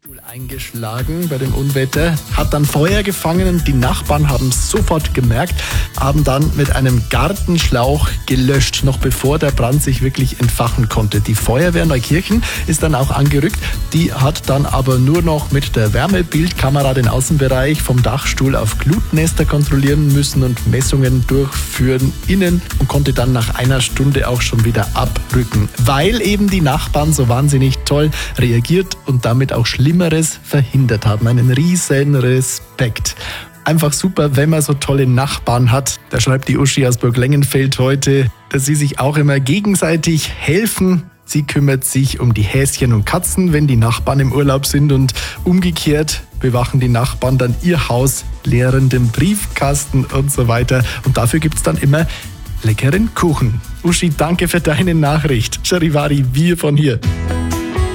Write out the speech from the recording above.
Eingeschlagen bei dem Unwetter, hat dann Feuer gefangen und die Nachbarn haben es sofort gemerkt, haben dann mit einem Gartenschlauch gelöscht, noch bevor der Brand sich wirklich entfachen konnte. Die Feuerwehr Neukirchen ist dann auch angerückt, die hat dann aber nur noch mit der Wärmebildkamera den Außenbereich vom Dachstuhl auf Glutnester kontrollieren müssen und Messungen durchführen innen und konnte dann nach einer Stunde auch schon wieder abrücken, weil eben die Nachbarn so wahnsinnig toll reagiert und damit auch Schlimmeres verhindert haben. Einen riesen Respekt. Einfach super, wenn man so tolle Nachbarn hat. Da schreibt die Uschi aus Burglengenfeld heute, dass sie sich auch immer gegenseitig helfen. Sie kümmert sich um die Häschen und Katzen, wenn die Nachbarn im Urlaub sind, und umgekehrt bewachen die Nachbarn dann ihr Haus, leeren den Briefkasten und so weiter. Und dafür gibt es dann immer leckeren Kuchen. Uschi, danke für deine Nachricht. Charivari, wir von hier.